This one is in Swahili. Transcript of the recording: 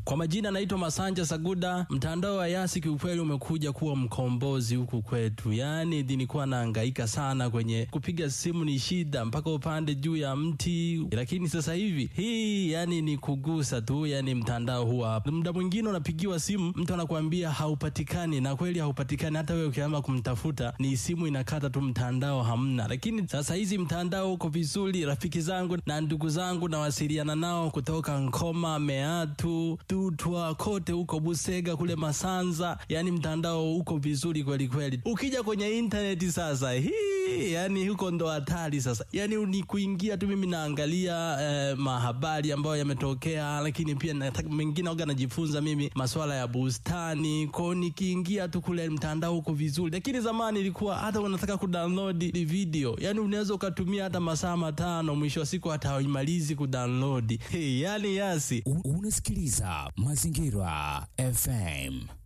Kwa majina naitwa Masanja Saguda. Mtandao wa Yasi kiukweli umekuja kuwa mkombozi huku kwetu. Yani nilikuwa nahangaika sana kwenye kupiga simu, ni shida mpaka upande juu ya mti. Lakini sasa hivi hii yani ni kugusa tu, yani mtandao huwa hapa. Muda mwingine unapigiwa simu, mtu anakuambia haupatikani, na kweli haupatikani. Hata wewe ukiamua kumtafuta ni simu inakata tu, mtandao hamna. Lakini sasa hizi mtandao uko vizuri. Rafiki zangu na ndugu zangu nawasiliana nao kutoka Nkoma, Meatu, Tutwa, kote huko Busega kule Masanza. Yani mtandao uko vizuri kweli kweli. Ukija kwenye internet sasa yani huko ndo hatari sasa. Yani ni kuingia tu, mimi naangalia mahabari ambayo yametokea, lakini pia nataka mengine waga najifunza mimi masuala ya bustani. Kwa nikiingia tu kule mtandao uko vizuri. Lakini zamani ilikuwa hata unataka kudownload video, yani unaweza ukatumia hata masaa 5, mwisho wa siku hata haimalizi kudownload. Yani Yasi. Unasikiliza Mazingira FM.